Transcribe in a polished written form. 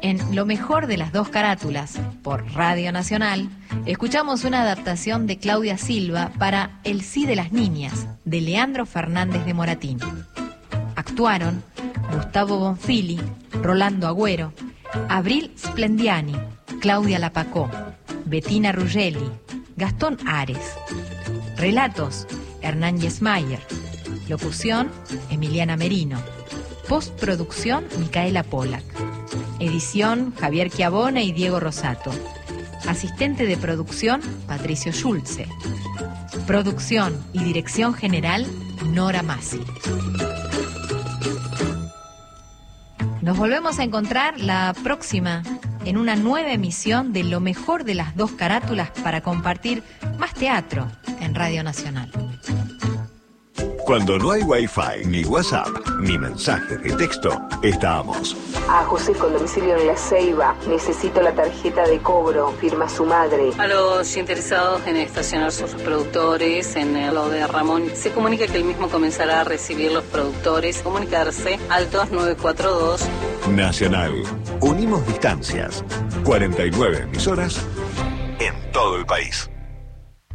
En Lo mejor de las dos carátulas, por Radio Nacional, escuchamos una adaptación de Claudia Silva para El sí de las niñas, de Leandro Fernández de Moratín. Actuaron Gustavo Bonfili, Rolando Agüero, Abril Splendiani, Claudia Lapacó, Bettina Ruggelli, Gastón Ares. Relatos, Hernán Yesmayer. Locución, Emiliana Merino. Postproducción, Micaela Pollack. Edición, Javier Chiavone y Diego Rosato. Asistente de producción, Patricio Schulze. Producción y dirección general, Nora Massi. Nos volvemos a encontrar la próxima en una nueva emisión de Lo mejor de las dos carátulas para compartir más teatro en Radio Nacional. Cuando no hay Wi-Fi, ni WhatsApp, ni mensajes de texto, estamos. A José con domicilio en La Ceiba. Necesito la tarjeta de cobro. Firma su madre. A los interesados en estacionar sus productores en lo de Ramón, se comunica que el mismo comenzará a recibir los productores. Comunicarse al 2942. Nacional. Unimos distancias. 49 emisoras en todo el país.